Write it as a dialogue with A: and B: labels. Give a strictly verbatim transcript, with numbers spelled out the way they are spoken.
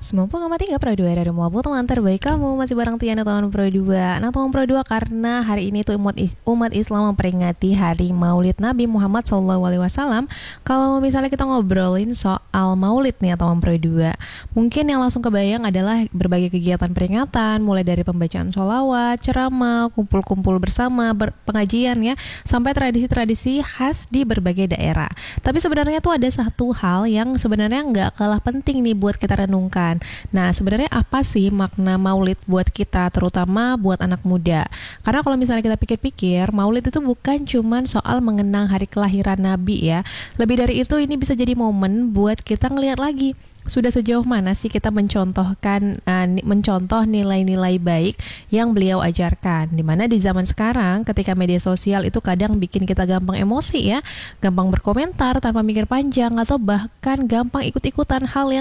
A: sembilan puluh koma tiga Pro dua dari Mulabu, teman terbaik kamu. Masih bareng Tiana tahun Pro dua. Nah tahun Pro dua karena hari ini tuh umat, is- umat Islam memperingati hari Maulid Nabi Muhammad shallallahu alaihi wasallam. Kalau misalnya kita ngobrolin soal Maulid nih tahun Pro dua, mungkin yang langsung kebayang adalah berbagai kegiatan peringatan, mulai dari pembacaan sholawat, ceramah, kumpul-kumpul bersama, ber- pengajian ya, sampai tradisi-tradisi khas di berbagai daerah. Tapi sebenarnya tuh ada satu hal yang sebenarnya nggak kalah penting nih buat kita renungkan. Nah, sebenarnya apa sih makna Maulid buat kita, terutama buat anak muda? Karena kalau misalnya kita pikir-pikir, Maulid itu bukan cuman soal mengenang hari kelahiran Nabi ya. Lebih dari itu, ini bisa jadi momen buat kita ngelihat lagi sudah sejauh mana sih kita mencontohkan uh, ni- mencontoh nilai-nilai baik yang beliau ajarkan. Dimana di zaman sekarang ketika media sosial itu kadang bikin kita gampang emosi ya, gampang berkomentar tanpa mikir panjang atau bahkan gampang ikut-ikutan hal yang